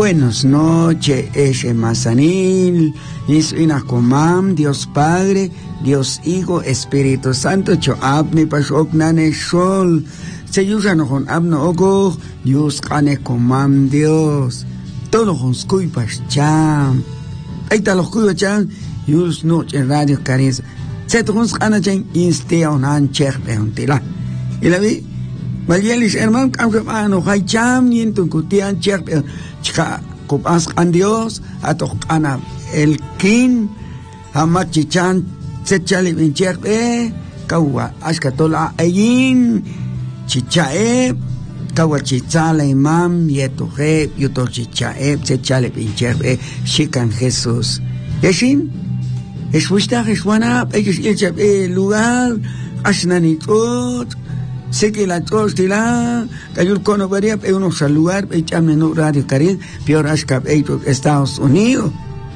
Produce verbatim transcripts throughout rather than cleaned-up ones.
Buenas noches, Eshe Mazanil, Nisvina Komam, Dios Padre, Dios Hijo, Espíritu Santo, Cho Abne Pashoknane Shol, Seyushano con Abno Ogo, Dios Kane Komam, Dios, todos con Skuipas Cham, ahí está los Skuipas Cham, Yus Noche Radio Caris, Setons Kanachen, Insteon Han Chech Leontila, y la vi. Valielis hermano, hermano, hay cham y en tu cutian chech, chica, copas an Dios, a tocana el kin, a machichan, se chale bin chech, eh, kawa, ashkatola ayin, chichae, kawa chichale imam, yetoje, yuto chichae, se chale bin chech, eh, shikan Jesús. Yeshin, es wistach, es wanap, es ilchap, eh, lugar, ashnanitot, sé que la tostila cayó el cono varía pero uno saludar y llame no Radio Caribe peor ascap Estados Unidos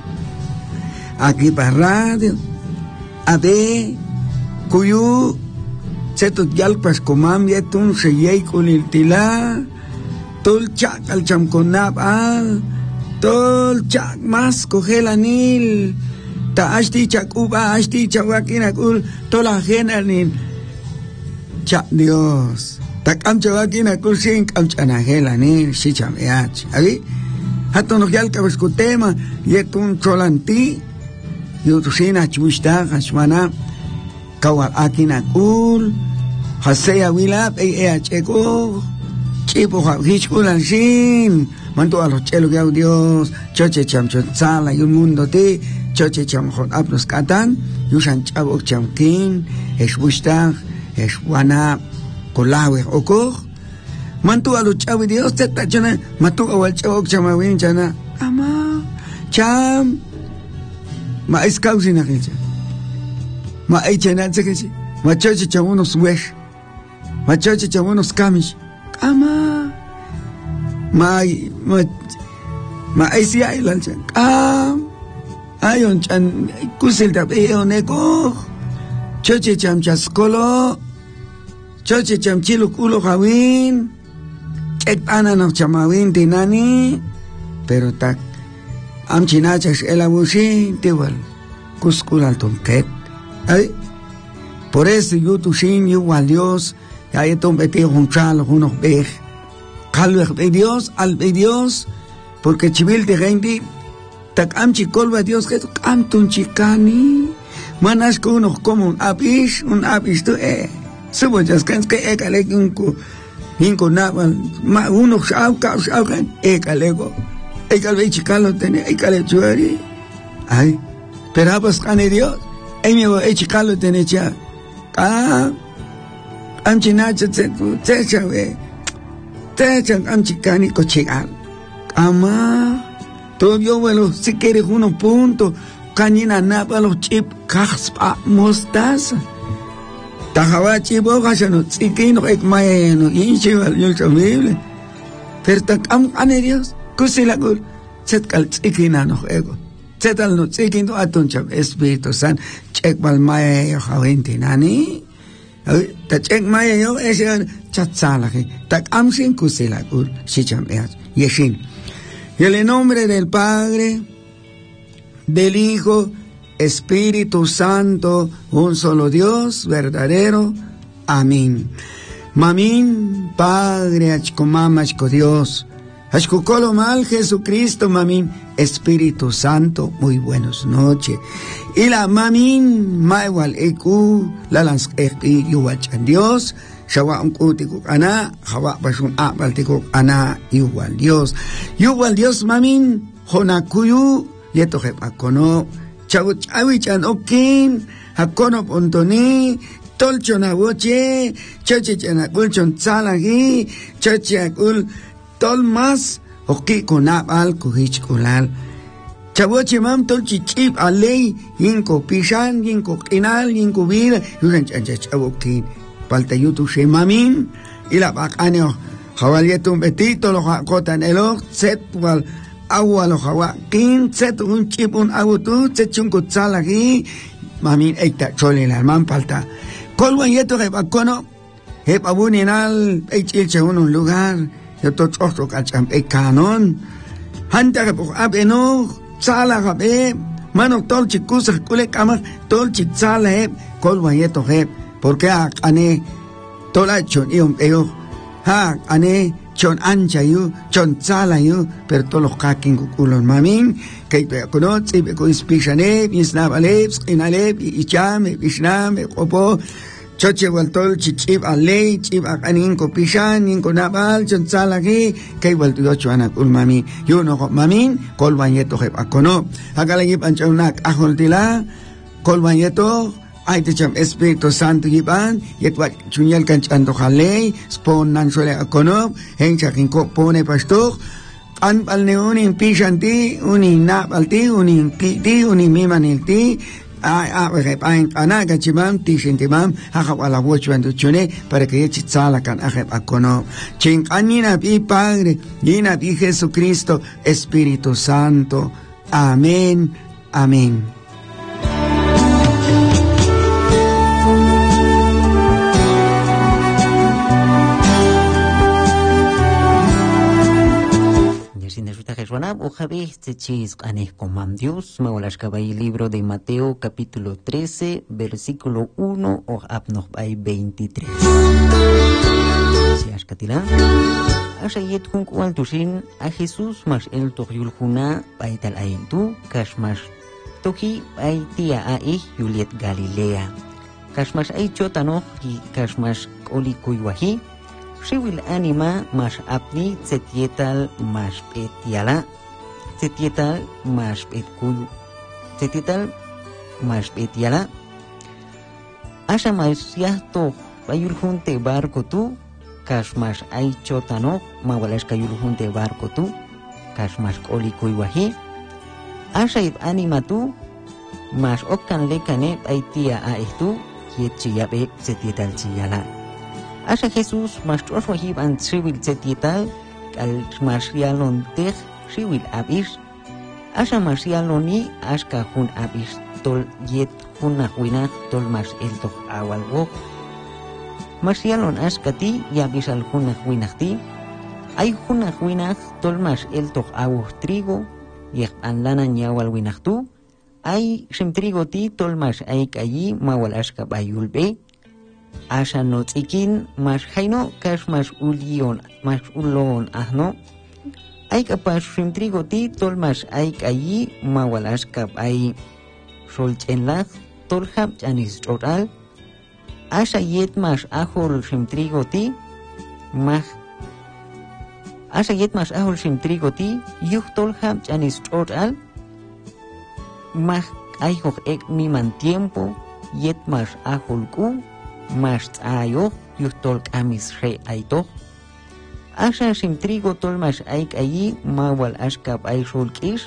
aquí para radio a ver cuyo se to yalpas comam yetun se yei con el tila tol chak al chamconab al tol chak más coge la nil ta ashti chak uba ashti chawakina kul tola gena nil Cha Dios, ta kamcha wakina kursin kamcha nagela ni shichameach. Abi, hato no yal kabuskutema yetun cholanti, yutusina chwishta hashmana kawal akina kul, haseya wilap e e cheko, chipo hichulan shin, manto a los chelo que Dios, choche chamchon sala y un mundo ti, choche chamjon apnos katan, yusan chabok chamkin, esbushta es wana kolawe oko mantu alu chawi Dios te tachana matu awal chawok chamawin chana ama cham ma es causina kilcha ma ay chana tsekechi ma choche chamunos wesh ma choche chamunos kamish ama ma ma ma ay si ay lancha am ayon chan kusil da beo neko choche chamchaskolo choche chamchilo kulo hawin ekana no chamawin tinani pero tak am chinachas el abushi tiwal kuskul tonket ay por eso yo tu shin yo al Dios ya esto me te junchalo unos bej calve de Dios al de Dios porque chibil de gente tak am chikolva Dios que am tun chikani manas ko uno como un apish un apish tu eh subo just kan que e kale unko hinko na ma uno shau ka shau kan e kale go e kale chikalo tene e kale chuari ay pero pues kan Dios e me e chikalo tene cha ka am chinacha tse tse chawe tse chan am chikani ko chigal ama todo yo bueno si quieres unos puntos kanina napa los chip kaspa mostaza tahawa chibo gasano tsikino ek maeno inchival yo chamible pero takam ane Dios kusila gul setkal tsikina no ego setal no tsikindo aton cham Espíritu San chekbal mae hawente nani ta chek mae yo ese chatsala que takam sin kusila gul shicham eas yeshin y en el nombre del Padre del Hijo, Espíritu Santo, un solo Dios, verdadero. Amén. Mamín, Padre, achkomama, achko Dios, achkukolo mal Jesucristo, mamín, Espíritu Santo, muy buenas noches. Y la mamín, maiwal eku, la lans epi, yuwachan Dios, shawa umkutikuk ana, hawa bashun abaltikuk ana, igual Dios. Igual Dios, mamín, honakuyu, yeto jepakono chawu chawichan okin hakono pontoni tolcho na woche choche chana kulchon salagi choche akul tol mas oki konabal kuhich kulal chawoche mam tolchi chip alei yinko pishan yinko kinal yinko vida yuran chancha chawokin palta yutu shemamin ila bakaneo hawalietum betito lo hakotan elo set wal agua lo hawa kin set un chip un agua tu set chunko salagi mamin eita chole la man palta kolwan yeto ke bakono he pabuninal eichil che un lugar yo to chosto kacham e canon hanta que por abeno sala gabe mano tol chikusa kule kama tol chitsala he kol wayeto he porque ane tola chon iom eo ha ane chon ancha yu chon tsala yu pero todos los kakin kulon mamin que conot y ko ispishane bisnabale inale ichame bisname opo choche waltol chichib alei chib akanin ko pishan nin ko nabal chon tsala ki que waltu yo chwana kul mami yo no mamin kol wayeto he akono agala yip anchonak aholtila kol wayeto ay te cham Espíritu Santo yiban yetwa chunyal kanchando halei spon nan suele akono hen chakin ko pone pastor an balneoni pishanti uni nabalti uni ti uni mimanilti a a repain anaga chimam ti sentimam haja wala wochando chune para que chitsala kan aje akono chin anina bi Padre yina bi Jesucristo Espíritu Santo amén amén. Ojalá este chis ane comam Dios, me volas cabay libro de Mateo capítulo trece, versículo uno o abnoch bay veintitrés. Si ashkatila, ashayet hun kual tushin a Jesús mas el tohyul huna bay tal ayentu, kashmas toki bay tia a ich Juliet Galilea. Kashmas ay chotanoch y kashmas olikuiwahi. Shiwil anima mas apni setietal mas petiala setietal mas petkuyu setietal mas petiala asha mas yahto bayul junte barco tu kash mas ay chotano mawalash kayul junte barco tu kash mas kolikuy wahi asha ib anima tu mas okkan lekane aitia a estu kietchiyabe setietal chiyala. Asha Jesús mas trosho hiban triwil setietal al marcialon tej triwil abish asha marcialoni ashka hun abish tol yet hun nahuina tol mas el tok awalgo marcialon ashkati yabish al hun nahuinati ay hun nahuina tol mas el tok awu trigo yeh anlana nyawal winachtu ay shim trigo ti tol mas ay kayi mawal ashka bayulbe asha no tsikin mas haino kash mas ulion mas ulon ahno ay kapas shim trigo ti tol mas ay kayi mawalash kap ay sol chenlach tol hab janis total asha yet mas ahol shim trigo ti mah asha yet mas ahol shim trigo ti yuh tol hab janis total mah ay hok ek mi man tiempo yet mas ahol ku mas ayo yutol kamis re aito asha shim trigo tol mas aik ayi mawal ashkab ay shulkish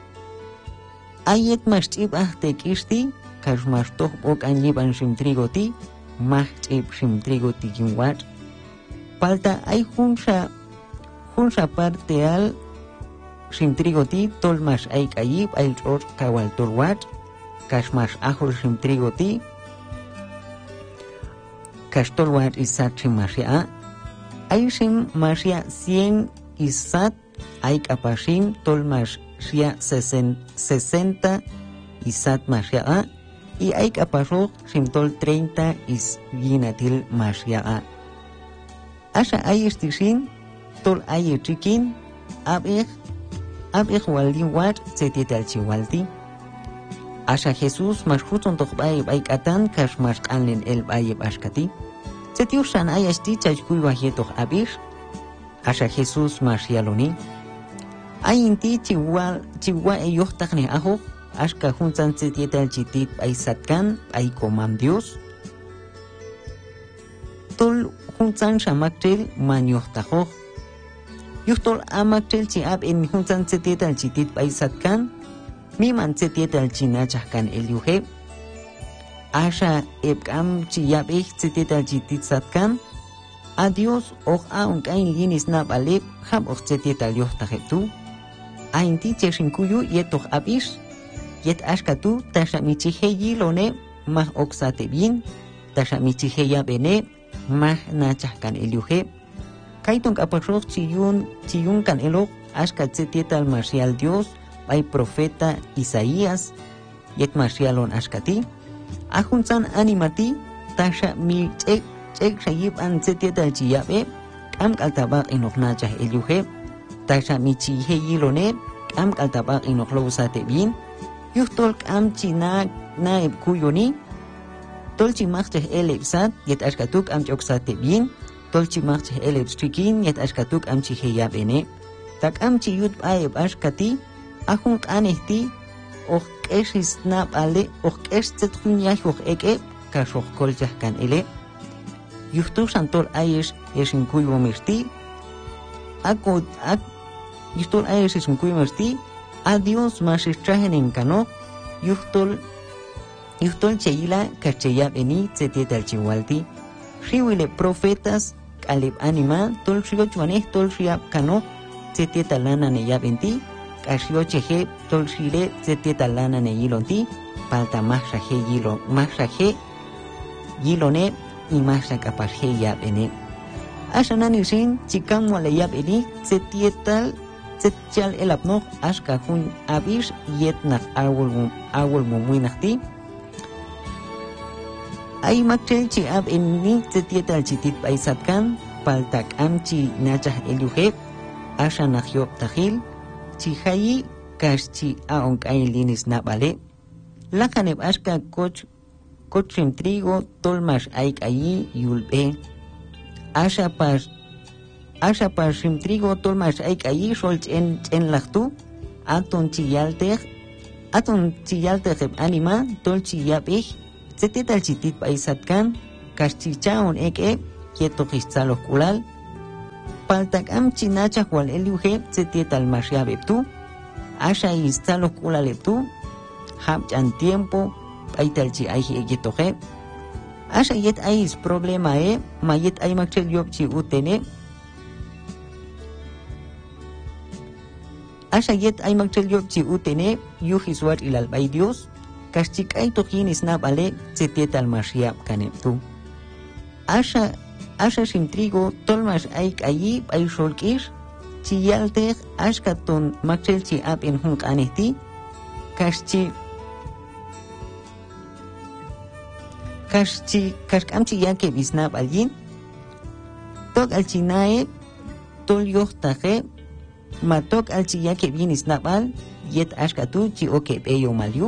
ayet mas tib ah tekisti kash mas toh ok anyiban shim trigo ti mah tib shim trigo ti kimwat palta ay hunsa hunsa parte al shim trigo ti tol mas aik ayi ay chor kawal tolwat kash mas ahol shim trigo ti Castolwat isat shim masia ay shim masia cien isat ay kapashim tol masia sesenta isat masia y ay kapashok shim tol treinta is vinatil masia asha ay istishin tol ay chikin abich abich waldin wat setital chiwalti asha Jesús mas juton tokbay bay katan kash mas kanlen el bay bashkati setiushan ay asti chaykuy wajetok abish asha Jesús mas yaloni ay inti chiwa chiwa eyoh takne aho ashka juntan setietal chitit ay satkan ay komam Dios tol juntan shamaktel manyoh taho yuhtol amaktel chi ab en juntan setietal chitit ay satkan mi man setietal chinachahkan el yuhe asha ebkam chiyabih setietal chitit satkan adios och aun kain linis nabaleb ham och setietal yoh tahetu ainti cheshinkuyu yetoh abish yet ashkatu tashamichiheyi lone mah oksate bien tashamichiheya bene mah nachahkan el yuhe kaitung apashok chiyun chiyun kan elok ashka tzetieta marcial Dios, hay profeta Isaías, yet marcialon ashkati, ajunsan animati, tasha mi chek chek shayib an tzetieta chiyabe, kam kaltabak inoknachah eluhe, tasha mi chihe yilone, kam kaltabak inoklousate bin, yuhtol kam china na ebkuyoni, tolchi macheh elebsat, yet ashkatuk am choksate bin, tolchi macheh elebstrikin, yet ashkatuk am chihe yabene, tak am chiyut aeb ashkati, ahun kanehti, och kesh is snap ale, och kesh zetchun yahoch eke, kashoch koljah kan ele, yuhtu santol ayesh eshin kuyo merti, akod ak, yuhtol ayesh eshin kuyo merti, adios mas estrajen en cano, yuhtol, yuhtol cheila kacheya beni tzetieta al chihualti, riwile profetas, kaleb anima, tol rio chuaneh, tol riab cano, tzetieta lana ne ya benti, kasio cheje, tol rile tzetieta lana ne yilonti, palta mashaje yilo, mashaje, yilone, y masha kaparje ya bene. Ashanan sin, chikam wale ya beni, tzetieta zetchal el abnog, ashka hun abish, yet nach awol awol mumuinachti. Ay makchel chi ab en ni tzetieta al chitit paisatkan, paltak amchi nachah eluhe, asha nachyob tahil, chi hayi kashchi aonk ailinis nabale, lakaneb ashka koch kochim trigo, tolmash aik ayi yulbe, asha pas asha pashim trigo, tolmash aik ayi sholch en en lachtu, aton chiyaltech, aton chiyaltech anima, tol chiyabich, tzetieta al chitit paisatkan, kashchichaon eke, quieto gitzalo kulal, paltak am chinacha wal eluhe, tzetieta al mashiabeptu, asha iztzalo kulaleptu, habchan tiempo, paital chi aiji egetoje, asha yet ais problema e, ma yet ay makchel yob chi utene, asha yet ay makchel yob chi utene, yuhiswar ilal bay Dios, kashchik ay tokin isnab ale, tzetieta al mashiab kaneptu. Asha asha shimtrigo, tolmash aik ayi, ay sholkish, chiyaltech, ashkaton makchel chi ab en hunk anehti, kashchi, kashchi, kashkamchi yake bisnab alyin, tok al chinae, tol yohtaje, matok al chiyake bin isnab al, yet ashkatu chi oke beyo malyuh,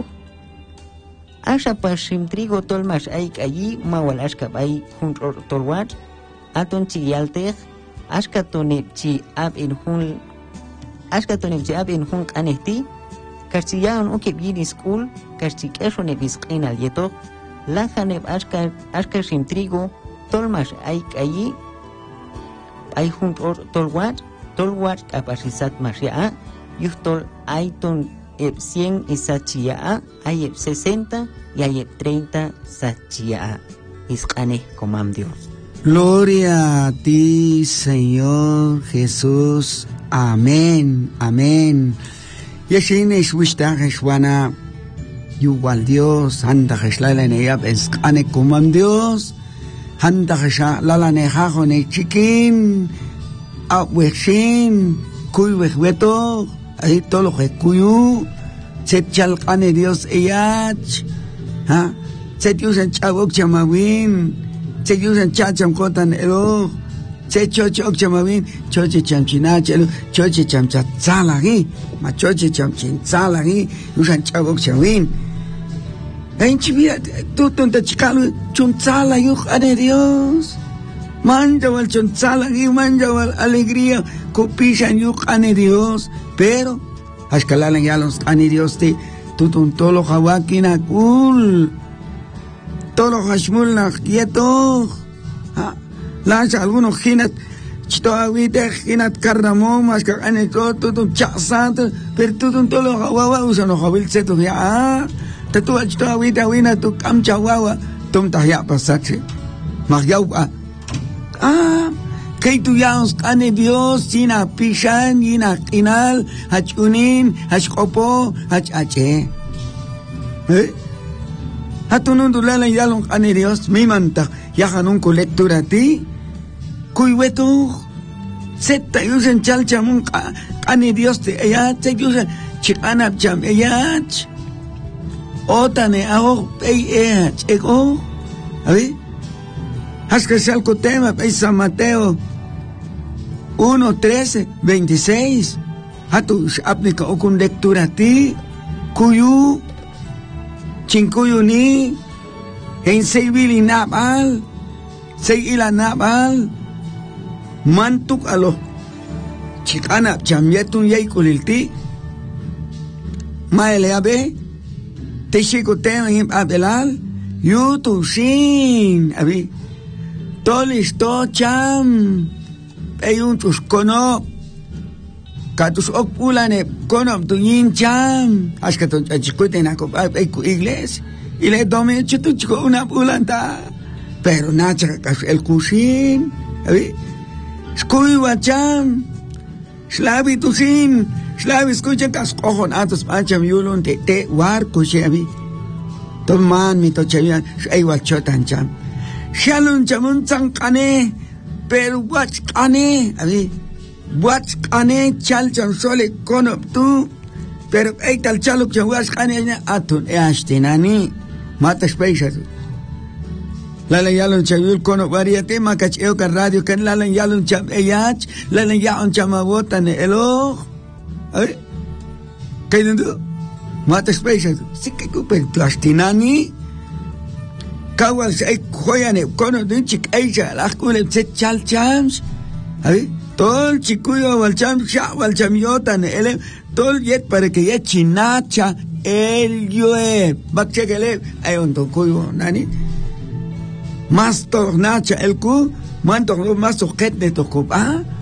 asha pashim trigo tolmash aik ayi, mawal ashkabay hun tolwat, aton chiyaltech, ashkatoneb chi ab en hun, ashkatoneb chi ab en hun kanehti, kashchiyaon oke bin school, kashchikeshoneb isqin al yetok, lajaneb ashka ashkashim trigo, tolmash aik ayi, ay hun tolwat, tolwat kapasisat mashia, yuhtol aiton eb cien isachia, ay eb sesenta y ay eb treinta sachia. Isqane comam Dios. Gloria a ti, Señor Jesús. Amén, amén. Yeshin es wishtag eshwana, yuwal Dios, handa geshlala neyab esqane comam Dios, handa geshlala nejajo ne chikin, aweshin, kuy wehweto, ahí todo lo que kuyu, set chalqane Dios eyach, ha, set yusen chabok chamawin, set yusen chacham kotan elo, set chochok chamawin, choche chamchinach elo, choche chamchatzalagi, ma choche chamchintzalagi, yusen chabok chamawin. En chivia, tú tonta chikalu, chuntzala yuk ane Dios. Manja wal chuntzalagi, manja wal alegría, copishan yuk ane Dios. Pero, ashkalalan ya los ane Dios te, tutun tolo hawakina kul. Tolo hashmul na quieto. Lancha algunos ginat, chito awite ginat carnamom, ashka ane to, tutun chasat, pero tutun tolo hawawa usan o hawil seto ya. Tatu chito awite awina tu kam chawawa, tum tahya pasache. Magyaw pa. Ah, kay tuyang ane Dios, sina pishan, yina kinal, hachunin, hachkopo, hachache. Eh? Hatunun tulala yalong ane Dios, mimanta, yahanun ko lectura ti, kuyweto, seta yusen chalchamung chikani Dios te ayat se yusa chikanap cham ayat otane aho pei ayat ego ¿abi? Haska salco tema pei San Mateo uno, trece, veintiséis hatu aplica okun lectura ti kuyu chinkuyu ni en seibili nabal seila nabal mantuk alo chikana chamyetun yaikulilti maele abe te shiko tema him abelal yutu shin abi tolis to cham ayun tus kono katus okpulane kono tu yin cham askaton chikute na ko ay ku iglesia y le domé chutu chico una pulanta pero nacha el kushin abi skui wacham slavi tusin slavi escucha kas cojon atos pancham yulun te te war kushe abi toman mi to chayan ay wachotan cham shalun chamun chankane pero wach kane abi wach kane chal cham sole kono tu pero ay tal chaluk chawas kane atun e ashtinani mata space lalan yalon chayul kono variate makach eo ka radio kan lalan yalon cham eyach lalan yaon chamabota ne elo ay kay nando mata space sikay ko per plastinani kawal say koyane kono din chik aisha lakule set chal chams ay tol chikuyo wal cham sha wal cham yota ne ele tol yet para que ye chinacha el yue bakchegele ay on to kuyo nani mas tornacha el ku man to mas ojet de to ko ah